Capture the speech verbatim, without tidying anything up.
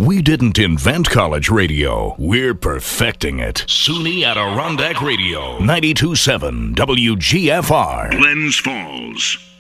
We didn't invent college radio. We're perfecting it. SUNY Adirondack Radio, ninety-two point seven W G F R. Glens Falls.